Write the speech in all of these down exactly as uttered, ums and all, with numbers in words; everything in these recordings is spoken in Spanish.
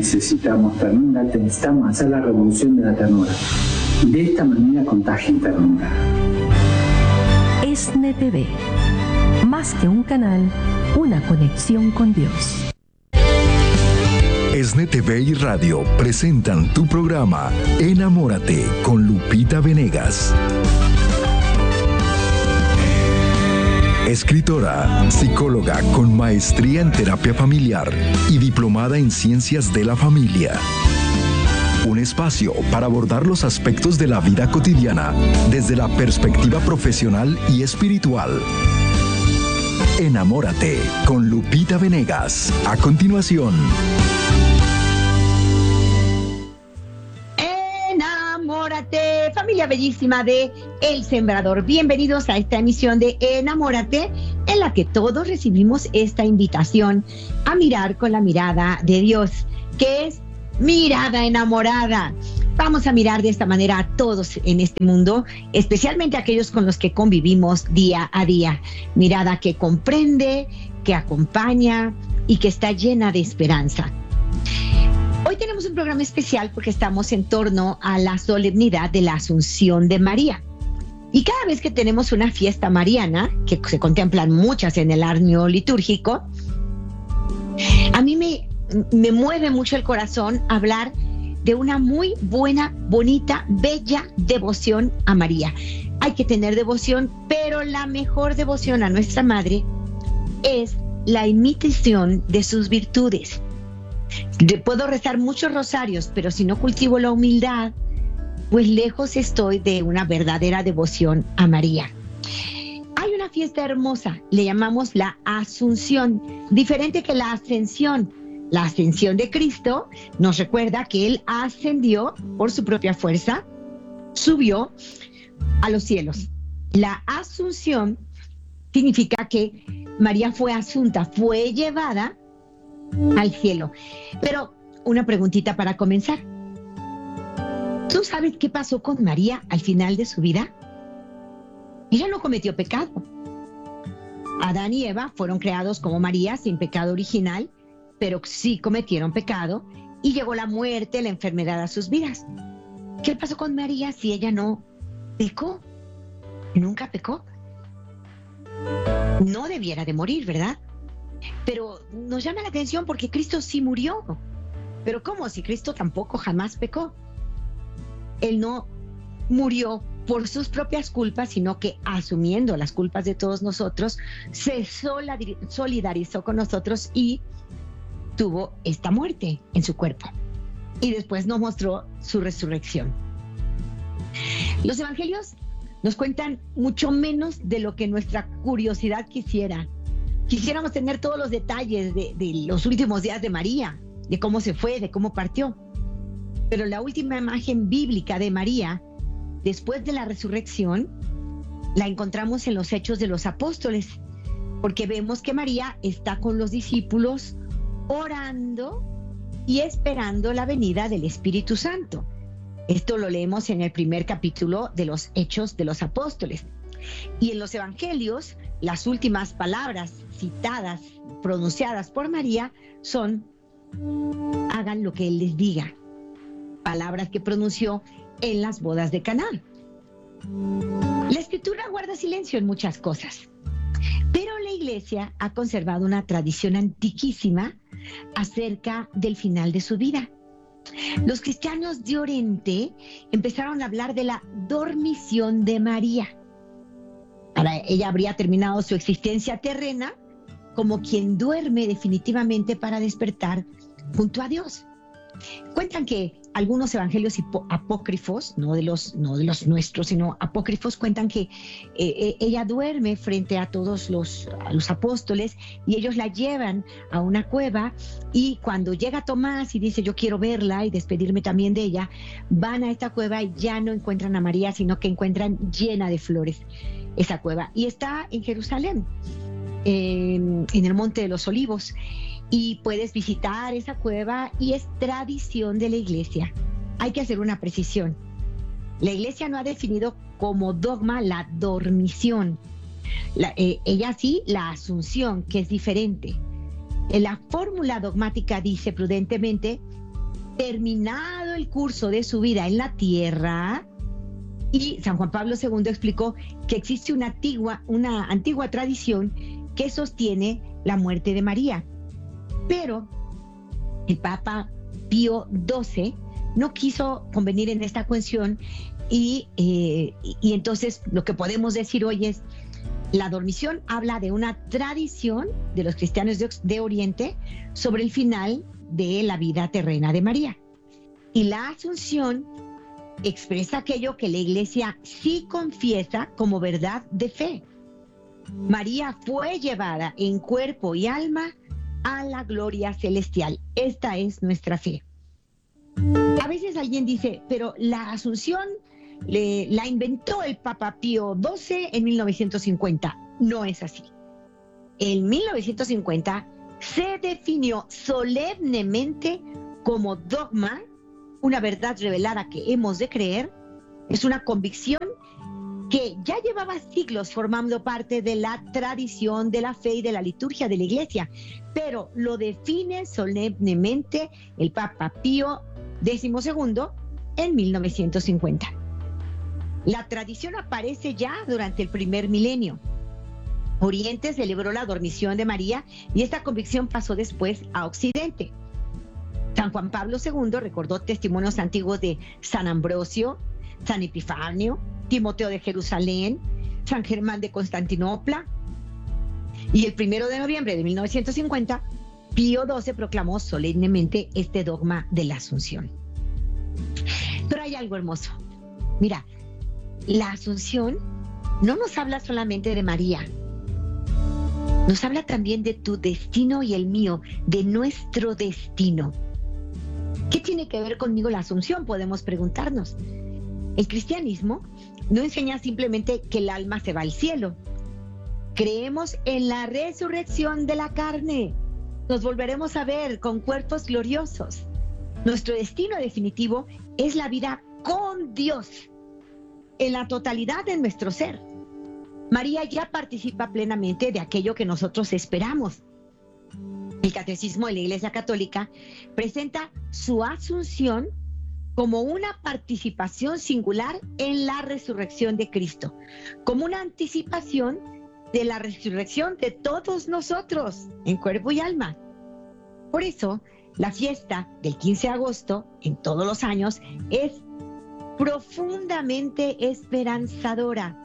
necesitamos ternura, necesitamos hacer la revolución de la ternura. De esta manera contagien ternura. ESNE T V. Más que un canal, una conexión con Dios. ESNE T V y Radio presentan tu programa Enamórate con Lupita Venegas. Escritora, psicóloga con maestría en terapia familiar y diplomada en ciencias de la familia. Un espacio para abordar los aspectos de la vida cotidiana desde la perspectiva profesional y espiritual. Enamórate con Lupita Venegas. A continuación. Enamórate, familia bellísima de El Sembrador. Bienvenidos a esta emisión de Enamórate, en la que todos recibimos esta invitación a mirar con la mirada de Dios, que es mirada enamorada. Vamos a mirar de esta manera a todos en este mundo, especialmente a aquellos con los que convivimos día a día. Mirada que comprende, que acompaña y que está llena de esperanza. Hoy tenemos un programa especial porque estamos en torno a la solemnidad de la Asunción de María. Y cada vez que tenemos una fiesta mariana, que se contemplan muchas en el año litúrgico, a mí me, me mueve mucho el corazón hablar de una muy buena, bonita, bella devoción a María. Hay que tener devoción, pero la mejor devoción a nuestra Madre es la imitación de sus virtudes. Puedo rezar muchos rosarios, pero si no cultivo la humildad, pues lejos estoy de una verdadera devoción a María. Hay una fiesta hermosa, le llamamos la Asunción, diferente que la Ascensión. La ascensión de Cristo nos recuerda que Él ascendió por su propia fuerza, subió a los cielos. La Asunción significa que María fue asunta, fue llevada al cielo. Pero una preguntita para comenzar. ¿Tú sabes qué pasó con María al final de su vida? Ella no cometió pecado. Adán y Eva fueron creados como María, sin pecado original, pero sí cometieron pecado y llegó la muerte, la enfermedad a sus vidas. ¿Qué pasó con María si ella no pecó? Nunca pecó. No debiera de morir, ¿verdad? Pero nos llama la atención porque Cristo sí murió. Pero ¿cómo? Si Cristo tampoco jamás pecó. Él no murió por sus propias culpas, sino que asumiendo las culpas de todos nosotros, se solidarizó con nosotros y tuvo esta muerte en su cuerpo. Y después nos mostró su resurrección. Los evangelios nos cuentan mucho menos de lo que nuestra curiosidad quisiera. Quisiéramos tener todos los detalles de, de los últimos días de María, de cómo se fue, de cómo partió. Pero la última imagen bíblica de María, después de la resurrección, la encontramos en los Hechos de los Apóstoles, porque vemos que María está con los discípulos orando y esperando la venida del Espíritu Santo. Esto lo leemos en el primer capítulo de los Hechos de los Apóstoles. Y en los Evangelios, las últimas palabras citadas, pronunciadas por María, son: hagan lo que Él les diga. Palabras que pronunció en las bodas de Caná. La Escritura guarda silencio en muchas cosas, pero la Iglesia ha conservado una tradición antiquísima acerca del final de su vida. Los cristianos de Oriente empezaron a hablar de la dormición de María. Ahora, ella habría terminado su existencia terrena como quien duerme definitivamente para despertar junto a Dios. Cuentan que algunos evangelios hipo- apócrifos, no de los, no de los nuestros, sino apócrifos, cuentan que eh, ella duerme frente a todos los, a los apóstoles y ellos la llevan a una cueva, y cuando llega Tomás y dice: yo quiero verla y despedirme también de ella, van a esta cueva y ya no encuentran a María, sino que encuentran llena de flores esa cueva. Y está en Jerusalén, en, en el Monte de los Olivos. Y puedes visitar esa cueva y es tradición de la Iglesia. Hay que hacer una precisión. La Iglesia no ha definido como dogma la dormición. La, eh, ella sí, la asunción, que es diferente. La fórmula dogmática dice prudentemente terminado el curso de su vida en la tierra, y San Juan Pablo segundo explicó que existe una antigua, una antigua tradición que sostiene la muerte de María. Pero el Papa Pío doce no quiso convenir en esta cuestión y, eh, y entonces lo que podemos decir hoy es: la dormición habla de una tradición de los cristianos de, de Oriente sobre el final de la vida terrena de María. Y la Asunción expresa aquello que la Iglesia sí confiesa como verdad de fe. María fue llevada en cuerpo y alma a la gloria celestial. Esta es nuestra fe. A veces alguien dice, pero la Asunción le, la inventó el Papa Pío doce en mil novecientos cincuenta. No es así. En mil novecientos cincuenta se definió solemnemente como dogma, una verdad revelada que hemos de creer. Es una convicción que ya llevaba siglos formando parte de la tradición de la fe y de la liturgia de la Iglesia, pero lo define solemnemente el Papa Pío decimosegundo en mil novecientos cincuenta. La tradición aparece ya durante el primer milenio. Oriente celebró la dormición de María y esta convicción pasó después a Occidente. San Juan Pablo segundo recordó testimonios antiguos de San Ambrosio, San Epifanio, Timoteo de Jerusalén, San Germán de Constantinopla. Y el primero de noviembre de mil novecientos cincuenta, Pío doce proclamó solemnemente este dogma de la Asunción. Pero hay algo hermoso. Mira, la Asunción no nos habla solamente de María. Nos habla también de tu destino y el mío, de nuestro destino. ¿Qué tiene que ver conmigo la Asunción? Podemos preguntarnos. El cristianismo no enseña simplemente que el alma se va al cielo. Creemos en la resurrección de la carne. Nos volveremos a ver con cuerpos gloriosos. Nuestro destino definitivo es la vida con Dios, en la totalidad de nuestro ser. María ya participa plenamente de aquello que nosotros esperamos. El Catecismo de la Iglesia Católica presenta su Asunción como una participación singular en la resurrección de Cristo, como una anticipación de la resurrección de todos nosotros, en cuerpo y alma. Por eso, la fiesta del quince de agosto, en todos los años, es profundamente esperanzadora.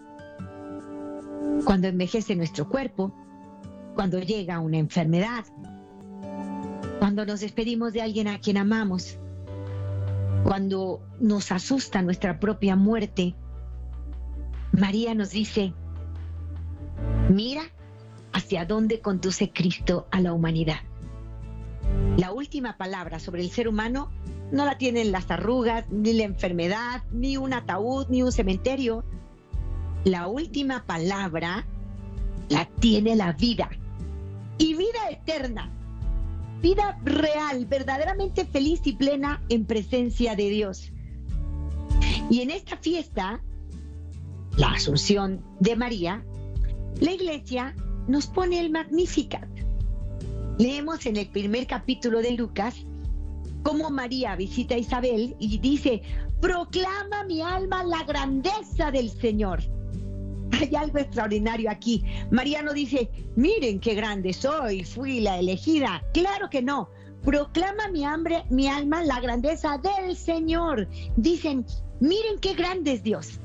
Cuando envejece nuestro cuerpo, cuando llega una enfermedad, cuando nos despedimos de alguien a quien amamos, cuando nos asusta nuestra propia muerte, María nos dice: mira hacia dónde conduce Cristo a la humanidad. La última palabra sobre el ser humano no la tienen las arrugas, ni la enfermedad, ni un ataúd, ni un cementerio. La última palabra la tiene la vida, y vida eterna, vida real, verdaderamente feliz y plena en presencia de Dios. Y en esta fiesta, la Asunción de María, la Iglesia nos pone el Magnificat. Leemos en el primer capítulo de Lucas cómo María visita a Isabel y dice: proclama mi alma la grandeza del Señor. Hay algo extraordinario aquí. María no dice: miren qué grande soy, fui la elegida. Claro que no. Proclama mi, hambre, mi alma la grandeza del Señor. Dicen: miren qué grande es Dios.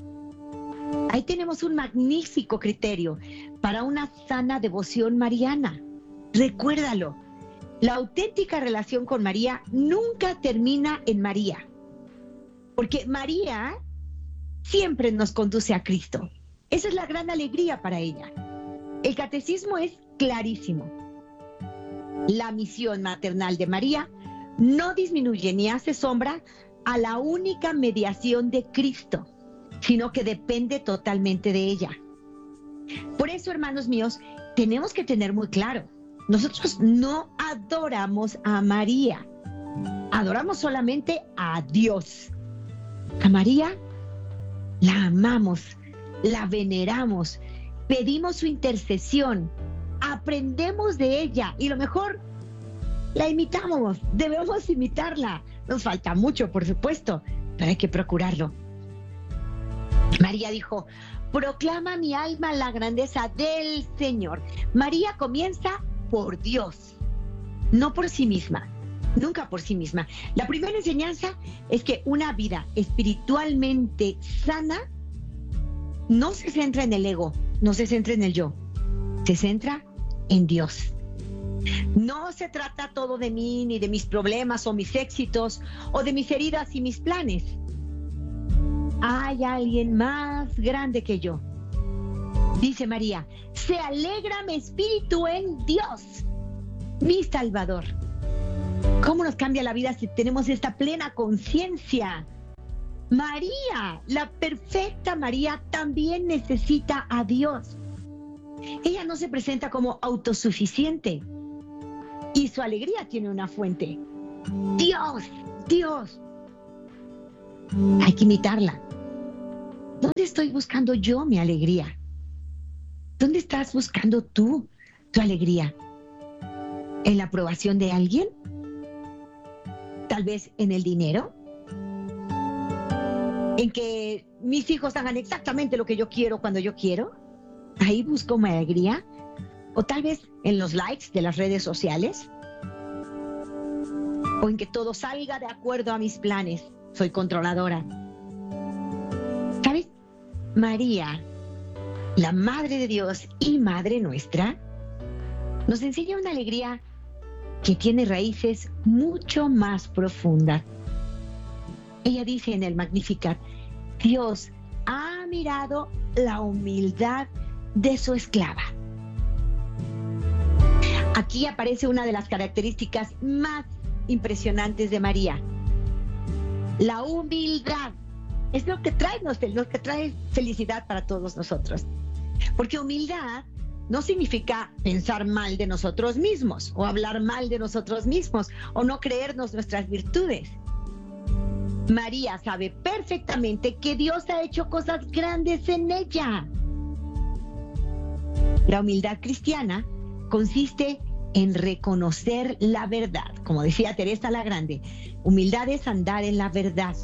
Ahí tenemos un magnífico criterio para una sana devoción mariana. Recuérdalo. La auténtica relación con María nunca termina en María, porque María siempre nos conduce a Cristo. Esa es la gran alegría para ella. El catecismo es clarísimo. La misión maternal de María no disminuye ni hace sombra a la única mediación de Cristo, sino que depende totalmente de ella. Por eso, hermanos míos, tenemos que tener muy claro: nosotros no adoramos a María, adoramos solamente a Dios. A María la amamos, la veneramos, pedimos su intercesión, aprendemos de ella y lo mejor, la imitamos, debemos imitarla, Nos falta mucho, por supuesto, pero hay que procurarlo. María dijo, proclama mi alma la grandeza del Señor. María comienza por Dios, no por sí misma, nunca por sí misma. La primera enseñanza es que una vida espiritualmente sana no se centra en el ego, no se centra en el yo, se centra en Dios. No se trata todo de mí, ni de mis problemas o mis éxitos, o de mis heridas y mis planes. Hay alguien más grande que yo. Dice María, se alegra mi espíritu en Dios, mi Salvador. ¿Cómo nos cambia la vida si tenemos esta plena conciencia? María, la perfecta María, también necesita a Dios. Ella no se presenta como autosuficiente y su alegría tiene una fuente. Dios, Dios. Hay que imitarla. ¿Dónde estoy buscando yo mi alegría? ¿Dónde estás buscando tú tu alegría? ¿En la aprobación de alguien? ¿Tal vez en el dinero? ¿En que mis hijos hagan exactamente lo que yo quiero cuando yo quiero? ¿Ahí busco mi alegría? ¿O tal vez en los likes de las redes sociales? ¿O en que todo salga de acuerdo a mis planes? Soy controladora. ¿Sabes? María, la Madre de Dios y Madre nuestra, nos enseña una alegría que tiene raíces mucho más profundas. Ella dice en el Magnificat, Dios ha mirado la humildad de su esclava. Aquí aparece una de las características más impresionantes de María. La humildad es lo que trae, lo que trae felicidad para todos nosotros. Porque humildad no significa pensar mal de nosotros mismos o hablar mal de nosotros mismos o no creernos nuestras virtudes. María sabe perfectamente que Dios ha hecho cosas grandes en ella. La humildad cristiana consiste en reconocer la verdad. Como decía Teresa la Grande, humildad es andar en la verdad.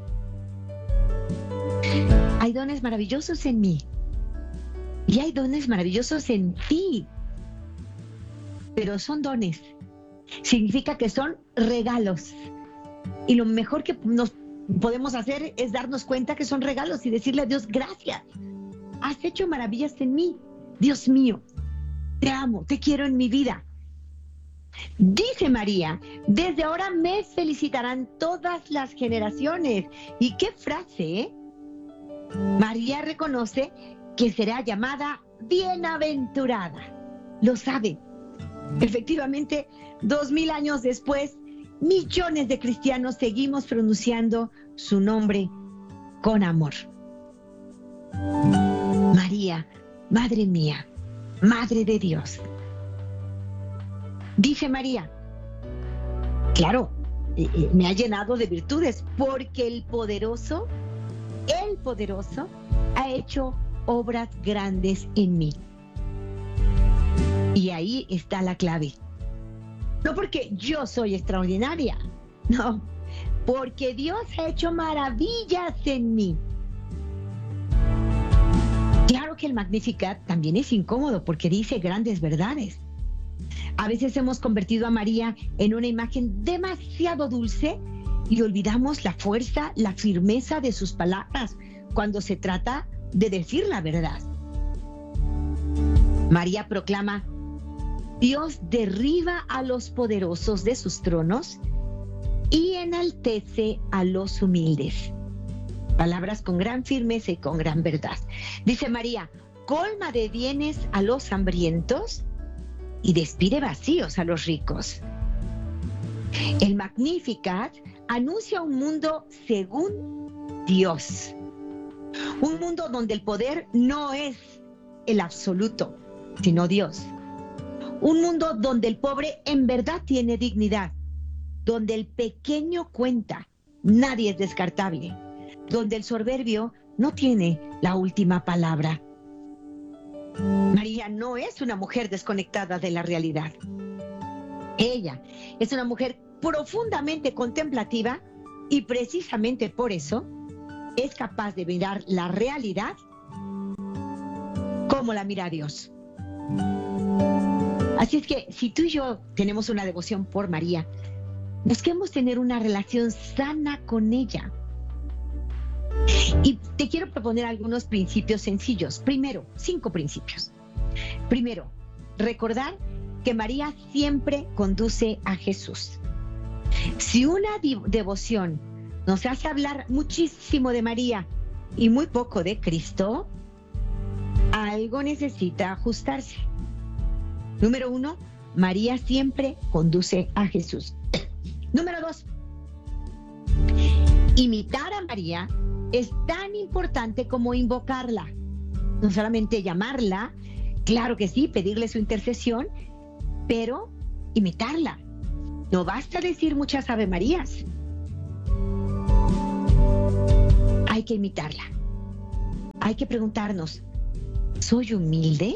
Hay dones maravillosos en mí y hay dones maravillosos en ti, pero son dones. Significa que son regalos. Y lo mejor que nos podemos hacer es darnos cuenta que son regalos y decirle a Dios, gracias. Has hecho maravillas en mí. Dios mío, te amo, te quiero en mi vida. Dice María, desde ahora me felicitarán todas las generaciones. ¿Y qué frase, eh? María reconoce que será llamada bienaventurada. Lo sabe. Efectivamente, dos mil años después, millones de cristianos seguimos pronunciando su nombre con amor. María, Madre mía, Madre de Dios. Dice María, claro, me ha llenado de virtudes porque el poderoso, el poderoso ha hecho obras grandes en mí. Y ahí está la clave. No porque yo soy extraordinaria, no, porque Dios ha hecho maravillas en mí. Claro que el Magnificat también es incómodo porque dice grandes verdades. A veces hemos convertido a María en una imagen demasiado dulce y olvidamos la fuerza, la firmeza de sus palabras cuando se trata de decir la verdad. María proclama, Dios derriba a los poderosos de sus tronos y enaltece a los humildes. Palabras con gran firmeza y con gran verdad. Dice María, colma de bienes a los hambrientos y despide vacíos a los ricos. El Magnificat anuncia un mundo según Dios. Un mundo donde el poder no es el absoluto, sino Dios. Un mundo donde el pobre en verdad tiene dignidad, donde el pequeño cuenta, nadie es descartable, donde el soberbio no tiene la última palabra. María no es una mujer desconectada de la realidad. Ella es una mujer profundamente contemplativa y precisamente por eso es capaz de mirar la realidad como la mira Dios. Así es que si tú y yo tenemos una devoción por María, busquemos tener una relación sana con ella. Y te quiero proponer algunos principios sencillos. Primero, cinco principios. Primero, recordar que María siempre conduce a Jesús. Si una devoción nos hace hablar muchísimo de María y muy poco de Cristo, algo necesita ajustarse. Número uno, María siempre conduce a Jesús. Número dos, imitar a María es tan importante como invocarla. No solamente llamarla, claro que sí, pedirle su intercesión, pero imitarla. No basta decir muchas Ave Marías. Hay que imitarla. Hay que preguntarnos, ¿soy humilde?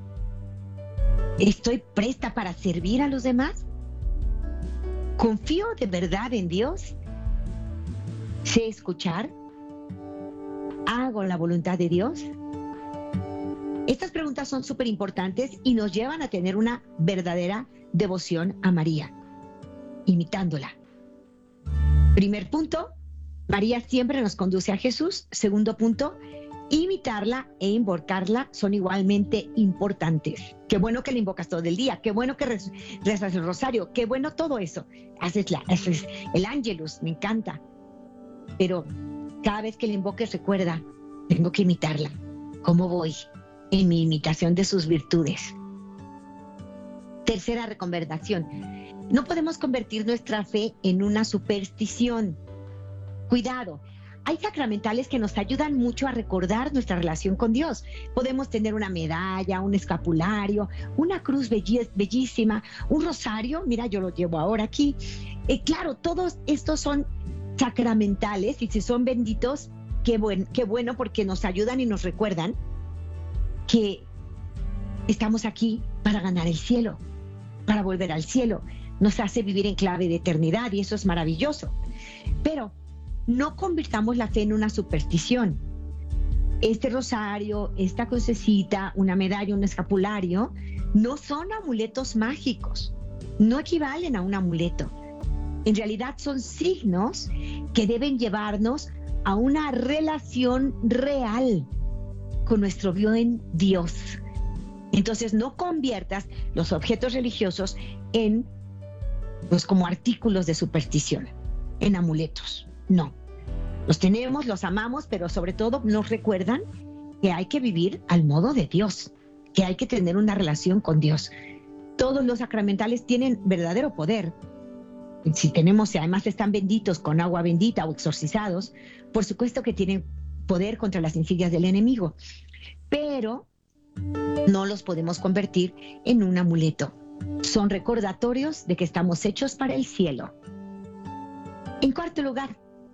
¿Estoy presta para servir a los demás? ¿Confío de verdad en Dios? ¿Sé escuchar? ¿Hago la voluntad de Dios? Estas preguntas son súper importantes y nos llevan a tener una verdadera devoción a María, imitándola. Primer punto, María siempre nos conduce a Jesús. Segundo punto, imitarla e invocarla son igualmente importantes. Qué bueno que la invocas todo el día, qué bueno que rez, rezas el rosario, qué bueno todo eso. Haces, la, haces el ángelus, me encanta. Pero cada vez que la invoques, recuerda, tengo que imitarla. ¿Cómo voy en mi imitación de sus virtudes? Tercera recomendación, no podemos convertir nuestra fe en una superstición. Cuidado. Hay sacramentales que nos ayudan mucho a recordar nuestra relación con Dios. Podemos tener una medalla, un escapulario, una cruz bellísima, un rosario. Mira, yo lo llevo ahora aquí. Eh, claro, todos estos son sacramentales y si son benditos, qué, buen, qué bueno porque nos ayudan y nos recuerdan que estamos aquí para ganar el cielo, para volver al cielo. Nos hace vivir en clave de eternidad y eso es maravilloso. Pero no convirtamos la fe en una superstición. Este rosario, esta crucecita, una medalla, un escapulario, no son amuletos mágicos, no equivalen a un amuleto. En realidad son signos que deben llevarnos a una relación real con nuestro buen Dios. Entonces no conviertas los objetos religiosos en, pues, como artículos de superstición, en amuletos. No, los tenemos, los amamos, pero sobre todo nos recuerdan que hay que vivir al modo de Dios, que hay que tener una relación con Dios. Todos los sacramentales tienen verdadero poder. Si tenemos, si además están benditos con agua bendita o exorcizados, por supuesto que tienen poder contra las insidias del enemigo, pero no los podemos convertir en un amuleto. Son recordatorios de que estamos hechos para el cielo. En cuarto lugar,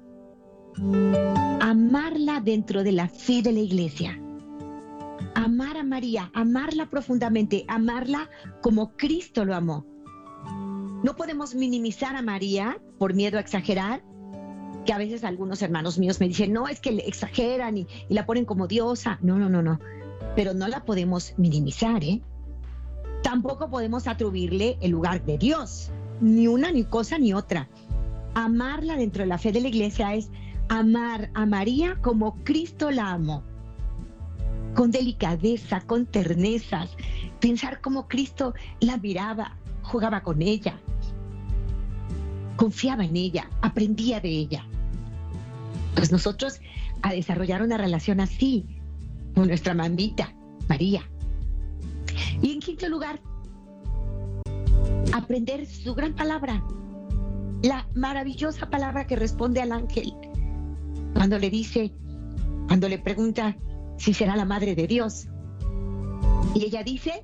amarla dentro de la fe de la Iglesia. Amar a María, amarla profundamente, amarla como Cristo lo amó. No podemos minimizar a María por miedo a exagerar, que a veces algunos hermanos míos me dicen, no, es que le exageran y, y la ponen como diosa. No, no, no, no. Pero no la podemos minimizar, ¿eh? Tampoco podemos atribuirle el lugar de Dios, ni una, ni cosa, ni otra. Amarla dentro de la fe de la Iglesia es amar a María como Cristo la amó, con delicadeza, con ternezas, pensar cómo Cristo la miraba, jugaba con ella, confiaba en ella, aprendía de ella. Pues nosotros a desarrollar una relación así con nuestra mamita, María. Y en quinto lugar, aprender su gran palabra, la maravillosa palabra que responde al ángel cuando le dice, cuando le pregunta si será la madre de Dios. Y ella dice,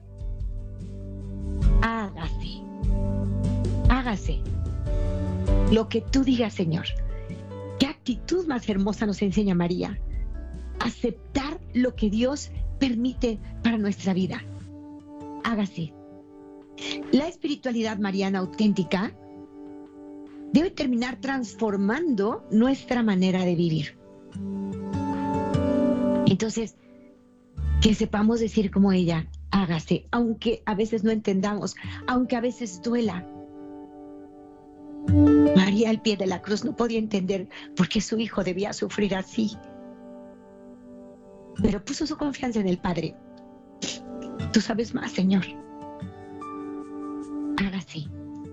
hágase, hágase lo que tú digas, Señor. Qué actitud más hermosa nos enseña María. Aceptar lo que Dios permite para nuestra vida. Hágase. La espiritualidad mariana auténtica debe terminar transformando nuestra manera de vivir. Entonces, que sepamos decir como ella, hágase, aunque a veces no entendamos, aunque a veces duela. María al pie de la cruz no podía entender por qué su hijo debía sufrir así, pero puso su confianza en el Padre. Tú sabes más, Señor. Hágase.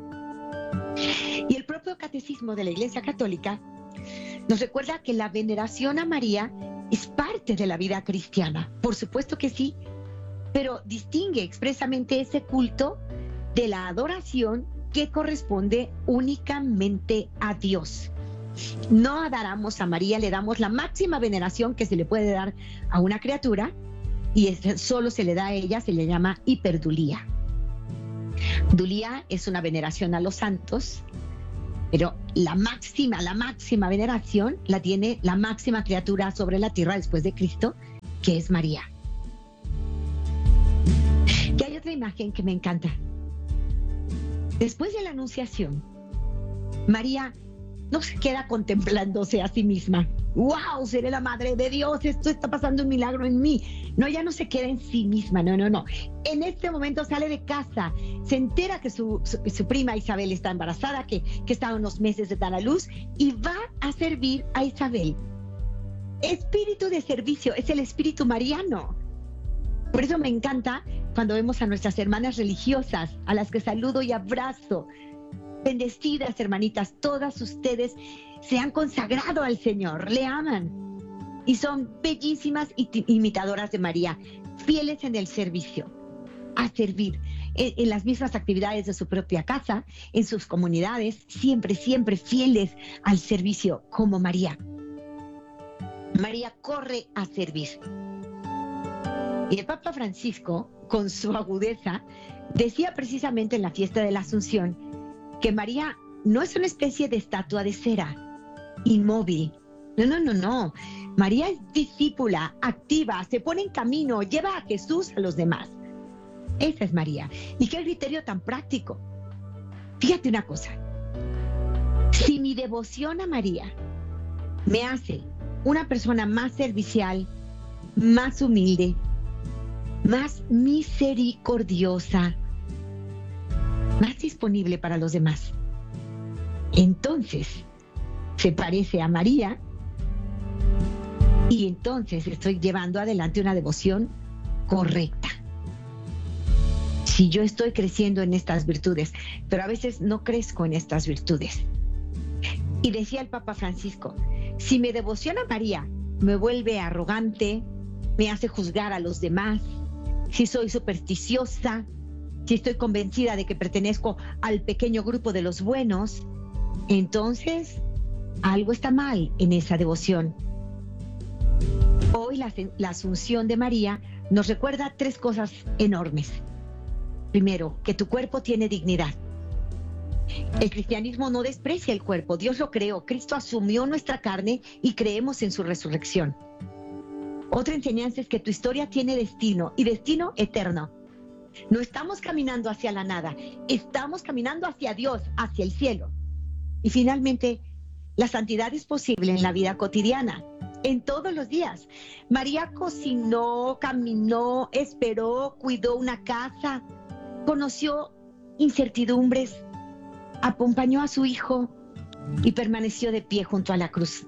Y el propio catecismo de la Iglesia Católica nos recuerda que la veneración a María es parte de la vida cristiana. Por supuesto que sí, pero distingue expresamente ese culto de la adoración que corresponde únicamente a Dios. No adoramos a María, le damos la máxima veneración que se le puede dar a una criatura, y es, solo se le da a ella, se le llama hiperdulía. Dulía es una veneración a los santos, pero la máxima, la máxima veneración la tiene la máxima criatura sobre la tierra después de Cristo, que es María. Y hay otra imagen que me encanta. Después de la Anunciación, María no se queda contemplándose a sí misma. ¡Wow! Seré la madre de Dios, esto está pasando un milagro en mí. No, ella no se queda en sí misma, no, no, no. En este momento sale de casa, se entera que su, su, su prima Isabel está embarazada, que, que está a unos meses de dar a luz, y va a servir a Isabel. Espíritu de servicio, es el espíritu mariano. Por eso me encanta cuando vemos a nuestras hermanas religiosas, a las que saludo y abrazo. Bendecidas hermanitas, todas ustedes se han consagrado al Señor, le aman y son bellísimas imitadoras de María, fieles en el servicio, a servir en, en las mismas actividades de su propia casa, en sus comunidades, siempre, siempre fieles al servicio como María. María corre a servir. Y el Papa Francisco, con su agudeza, decía precisamente en la fiesta de la Asunción que María no es una especie de estatua de cera, inmóvil. No, no, no, no. María es discípula, activa, se pone en camino, lleva a Jesús a los demás. Esa es María. Y qué criterio tan práctico. Fíjate una cosa. Si mi devoción a María me hace una persona más servicial, más humilde, más misericordiosa, más disponible para los demás, entonces se parece a María, y entonces estoy llevando adelante una devoción correcta. Si yo estoy creciendo en estas virtudes, pero a veces no crezco en estas virtudes. Y decía el Papa Francisco, si mi devoción a María me vuelve arrogante, me hace juzgar a los demás, si soy supersticiosa, si estoy convencida de que pertenezco al pequeño grupo de los buenos, entonces algo está mal en esa devoción. Hoy la, la Asunción de María nos recuerda tres cosas enormes. Primero, que tu cuerpo tiene dignidad. El cristianismo no desprecia el cuerpo, Dios lo creó, Cristo asumió nuestra carne y creemos en su resurrección. Otra enseñanza es que tu historia tiene destino, y destino eterno. No estamos caminando hacia la nada, estamos caminando hacia Dios, hacia el cielo. Y finalmente, la santidad es posible en la vida cotidiana, en todos los días. María cocinó, caminó, esperó, cuidó una casa, conoció incertidumbres, acompañó a su hijo y permaneció de pie junto a la cruz.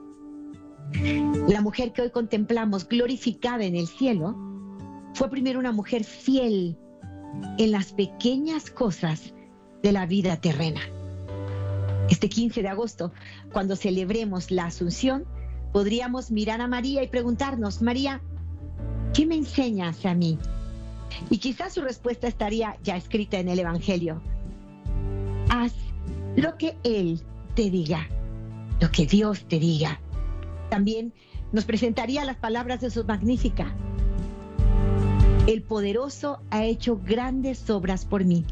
La mujer que hoy contemplamos glorificada en el cielo fue primero una mujer fiel en las pequeñas cosas de la vida terrena. Este quince de agosto, cuando celebremos la Asunción, podríamos mirar a María y preguntarnos, María, ¿qué me enseñas a mí? Y quizás su respuesta estaría ya escrita en el Evangelio. Haz lo que Él te diga, lo que Dios te diga. También nos presentaría las palabras de su Magnífica. El poderoso ha hecho grandes obras por mí.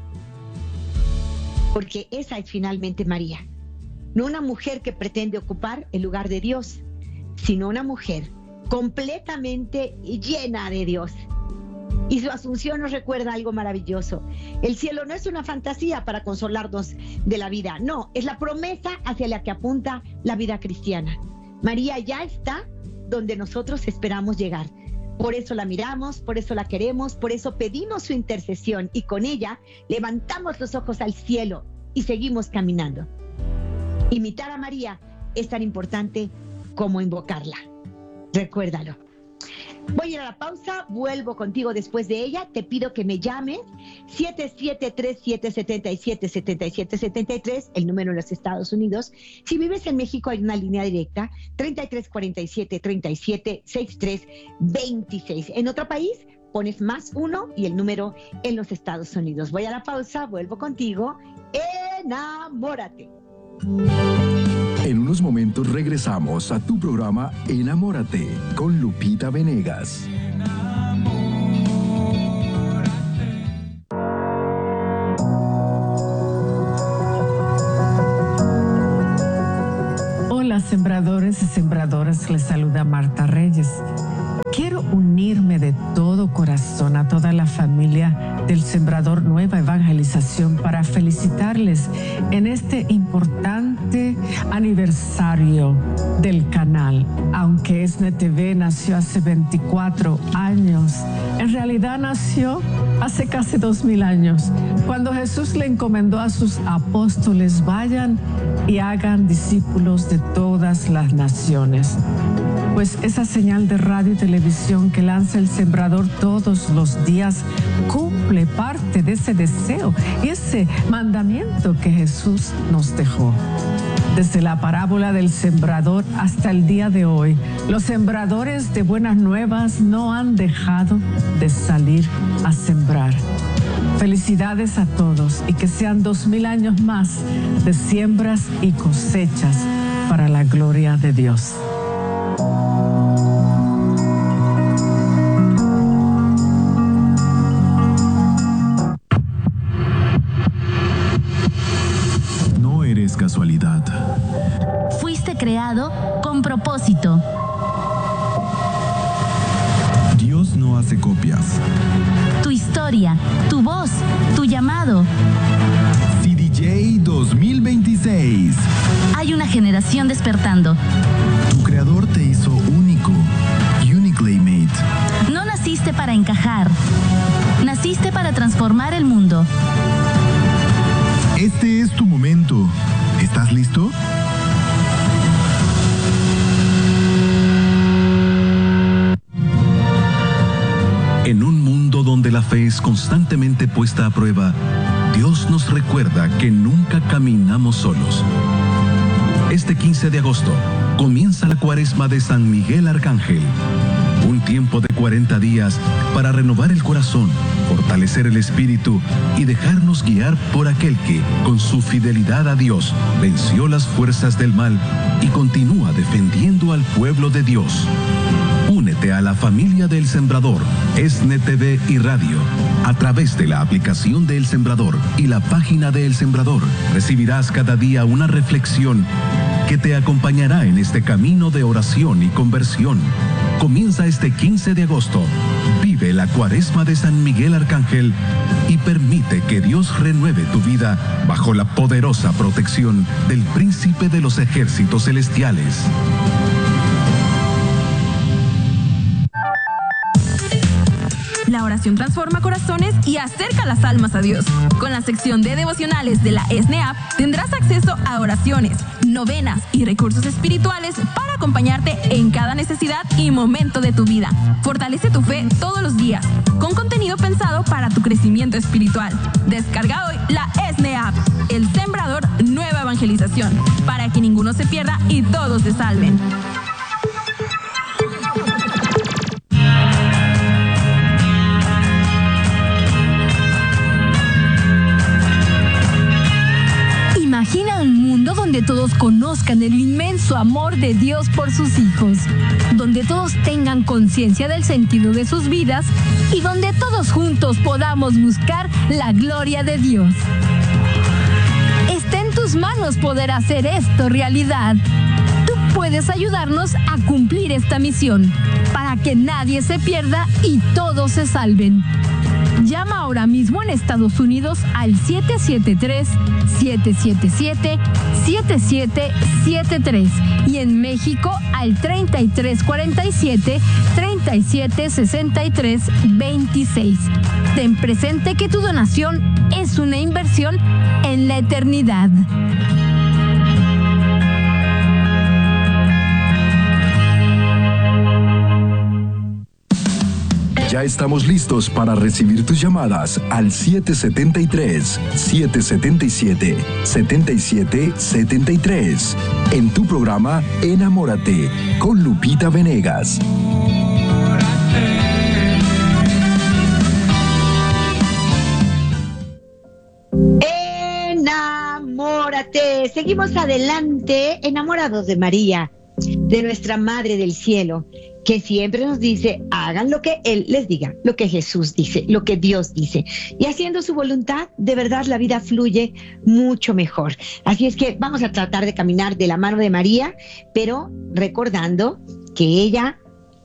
Porque esa es finalmente María. No una mujer que pretende ocupar el lugar de Dios, sino una mujer completamente llena de Dios. Y su asunción nos recuerda algo maravilloso. El cielo no es una fantasía para consolarnos de la vida, no, es la promesa hacia la que apunta la vida cristiana. María ya está donde nosotros esperamos llegar. Por eso la miramos, por eso la queremos, por eso pedimos su intercesión y con ella levantamos los ojos al cielo y seguimos caminando. Imitar a María es tan importante como invocarla. Recuérdalo. Voy a ir a la pausa, vuelvo contigo después de ella. Te pido que me llames siete siete tres siete siete siete siete siete siete tres, el número en los Estados Unidos. Si vives en México hay una línea directa treinta y tres cuarenta y siete treinta y siete sesenta y tres veintiséis. En otro país pones más uno y el número en los Estados Unidos. Voy a la pausa, vuelvo contigo. Enamórate. En unos momentos regresamos a tu programa Enamórate con Lupita Venegas. Hola, sembradores y sembradoras, les saluda Marta Reyes. Quiero unirme de todo corazón a toda la familia del Sembrador Nueva Evangelización para felicitarles en este importante aniversario del canal. Aunque ESNE T V nació hace veinticuatro años, en realidad nació hace casi dos mil años, cuando Jesús le encomendó a sus apóstoles: vayan y hagan discípulos de todas las naciones. Pues esa señal de radio y televisión que lanza el Sembrador todos los días cumple parte de ese deseo y ese mandamiento que Jesús nos dejó. Desde la parábola del sembrador hasta el día de hoy, los sembradores de buenas nuevas no han dejado de salir a sembrar. Felicidades a todos y que sean dos mil años más de siembras y cosechas para la gloria de Dios. No eres casualidad. Fuiste creado con propósito. Dios no hace copias. Tu historia, tu voz, tu llamado. C D J dos mil veintiséis. Hay una generación despertando. Tu creador te hizo único. Uniquely made. No naciste para encajar. Naciste para transformar el mundo. Este es tu momento. ¿Estás listo? En un mundo donde la fe es constantemente puesta a prueba, Dios nos recuerda que nunca caminamos solos. Este quince de agosto comienza la Cuaresma de San Miguel Arcángel, un tiempo de cuarenta días para renovar el corazón, fortalecer el espíritu y dejarnos guiar por aquel que, con su fidelidad a Dios, venció las fuerzas del mal y continúa defendiendo al pueblo de Dios. Únete a la familia del Sembrador, ESNE T V y Radio. A través de la aplicación de El Sembrador y la página de El Sembrador, recibirás cada día una reflexión que te acompañará en este camino de oración y conversión. Comienza este quince de agosto. Vive la Cuaresma de San Miguel Arcángel y permite que Dios renueve tu vida bajo la poderosa protección del Príncipe de los Ejércitos Celestiales. La oración transforma corazones y acerca las almas a Dios. Con la sección de devocionales de la ESNE App tendrás acceso a oraciones, novenas y recursos espirituales para acompañarte en cada necesidad y momento de tu vida. Fortalece tu fe todos los días, con contenido pensado para tu crecimiento espiritual. Descarga hoy la ESNE App, El Sembrador Nueva Evangelización, para que ninguno se pierda y todos se salven. Imagina un mundo donde todos conozcan el inmenso amor de Dios por sus hijos, donde todos tengan conciencia del sentido de sus vidas y donde todos juntos podamos buscar la gloria de Dios. Está en tus manos poder hacer esto realidad. Tú puedes ayudarnos a cumplir esta misión, para que nadie se pierda y todos se salven. Llama ahora mismo en Estados Unidos al siete siete tres, siete siete siete, siete siete siete tres y en México al treinta y tres cuarenta y siete, treinta y siete sesenta y tres veintiséis. Ten presente que tu donación es una inversión en la eternidad. Ya estamos listos para recibir tus llamadas al siete siete tres, siete siete siete, siete siete siete tres en tu programa Enamórate con Lupita Venegas. Enamórate. Seguimos adelante, enamorados de María, de nuestra Madre del Cielo, que siempre nos dice, hagan lo que Él les diga, lo que Jesús dice, lo que Dios dice. Y haciendo su voluntad, de verdad la vida fluye mucho mejor. Así es que vamos a tratar de caminar de la mano de María, pero recordando que ella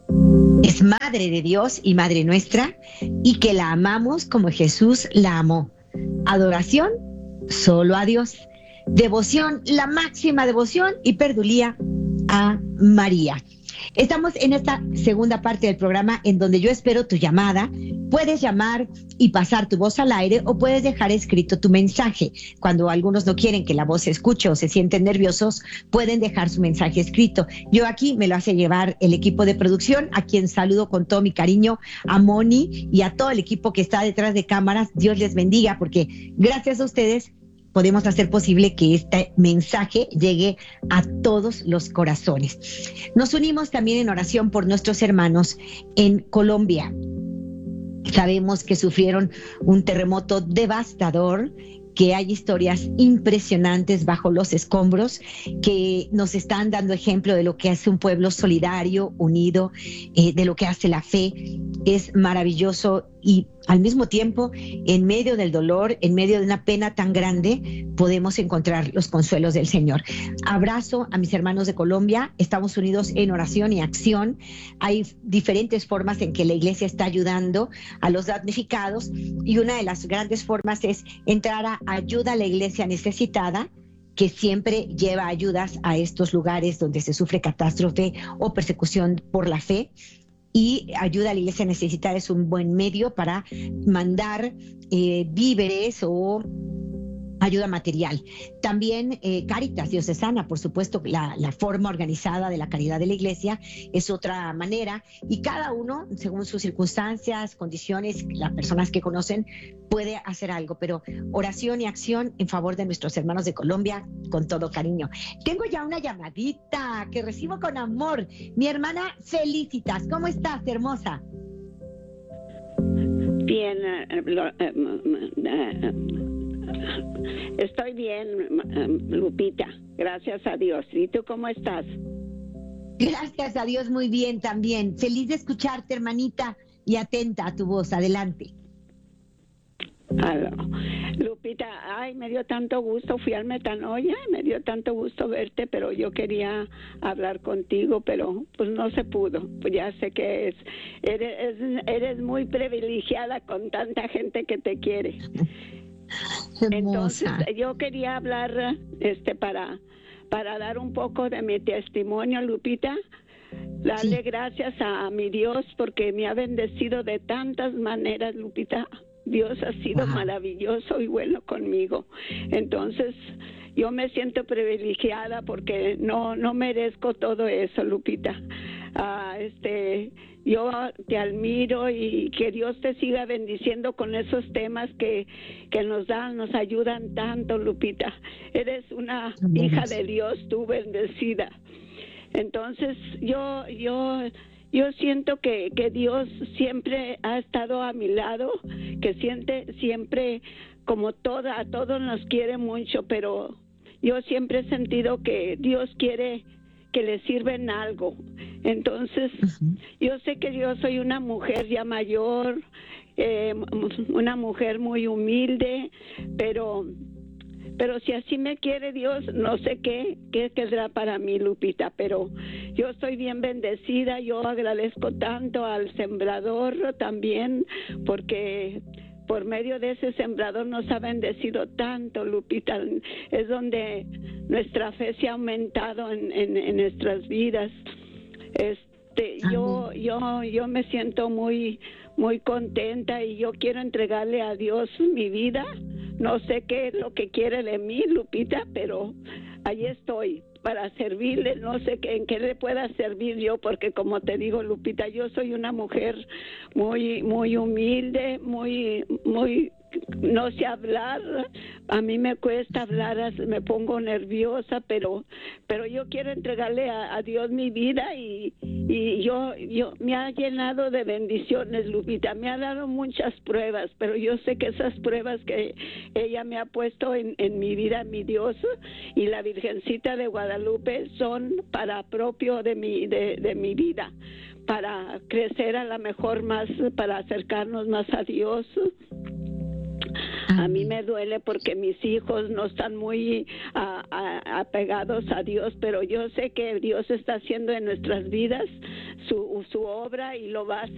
es Madre de Dios y Madre nuestra, y que la amamos como Jesús la amó. Adoración, solo a Dios. Devoción, la máxima devoción y perdulía a María. Estamos en esta segunda parte del programa en donde yo espero tu llamada. Puedes llamar y pasar tu voz al aire o puedes dejar escrito tu mensaje. Cuando algunos no quieren que la voz se escuche o se sienten nerviosos, pueden dejar su mensaje escrito. Yo aquí me lo hace llevar el equipo de producción, a quien saludo con todo mi cariño, a Moni y a todo el equipo que está detrás de cámaras. Dios les bendiga, porque gracias a ustedes podemos hacer posible que este mensaje llegue a todos los corazones. Nos unimos también en oración por nuestros hermanos en Colombia. Sabemos que sufrieron un terremoto devastador, que hay historias impresionantes bajo los escombros que nos están dando ejemplo de lo que hace un pueblo solidario, unido, eh, de lo que hace la fe. Es maravilloso y al mismo tiempo, en medio del dolor, en medio de una pena tan grande, podemos encontrar los consuelos del Señor. Abrazo a mis hermanos de Colombia. Estamos unidos en oración y acción. Hay diferentes formas en que la iglesia está ayudando a los damnificados y una de las grandes formas es entrar a Ayuda a la Iglesia Necesitada, que siempre lleva ayudas a estos lugares donde se sufre catástrofe o persecución por la fe. Y Ayuda a la Iglesia Necesitada es un buen medio para mandar eh, víveres o ayuda material. También eh, Cáritas Diocesana, por supuesto, la, la forma organizada de la caridad de la iglesia es otra manera, y cada uno, según sus circunstancias, condiciones, las personas que conocen, puede hacer algo, pero oración y acción en favor de nuestros hermanos de Colombia con todo cariño. Tengo ya una llamadita que recibo con amor. Mi hermana Felicitas, ¿cómo estás, hermosa? Bien, uh, uh, uh, estoy bien, Lupita, gracias a Dios. ¿Y tú cómo estás? Gracias a Dios, muy bien también. Feliz de escucharte, hermanita, y atenta a tu voz. Adelante. Aló. Lupita, ay, me dio tanto gusto, fui al Metanoia, me dio tanto gusto verte, pero yo quería hablar contigo, pero pues no se pudo. Pues ya sé que es, eres, eres muy privilegiada con tanta gente que te quiere. Entonces yo quería hablar este para para dar un poco de mi testimonio, Lupita, darle sí. gracias a mi Dios porque me ha bendecido de tantas maneras, Lupita. Dios ha sido wow. maravilloso y bueno conmigo. Entonces yo me siento privilegiada porque no no merezco todo eso, Lupita. Uh, este yo te admiro y que Dios te siga bendiciendo con esos temas que, que nos dan, nos ayudan tanto, Lupita. Eres una Amén. Hija de Dios, tú bendecida. Entonces yo yo yo siento que, que Dios siempre ha estado a mi lado, que siente siempre como toda, a todos nos quiere mucho, pero yo siempre he sentido que Dios quiere que le sirven algo. Entonces, uh-huh. yo sé que yo soy una mujer ya mayor, eh, una mujer muy humilde, pero pero si así me quiere Dios, no sé qué, qué quedará para mí, Lupita, pero yo estoy bien bendecida. Yo agradezco tanto al sembrador también, porque por medio de ese sembrador nos ha bendecido tanto, Lupita. Es donde nuestra fe se ha aumentado en, en, en nuestras vidas. Este, yo, yo, yo me siento muy, muy contenta y yo quiero entregarle a Dios mi vida. No sé qué es lo que quiere de mí, Lupita, pero ahí estoy para servirle. No sé qué, en qué le pueda servir yo, porque como te digo, Lupita, yo soy una mujer muy, muy humilde, muy, muy, no sé hablar. A mí me cuesta hablar, me pongo nerviosa, pero, pero yo quiero entregarle a, a Dios mi vida y, y yo, yo me ha llenado de bendiciones, Lupita. Me ha dado muchas pruebas, pero yo sé que esas pruebas que ella me ha puesto en, en mi vida, mi Dios y la Virgencita de Guadalupe, son para propio de mi, de, de mi vida, para crecer a la mejor más, para acercarnos más a Dios. A mí me duele porque mis hijos no están muy a, a, apegados a Dios, pero yo sé que Dios está haciendo en nuestras vidas su, su obra y lo va a hacer.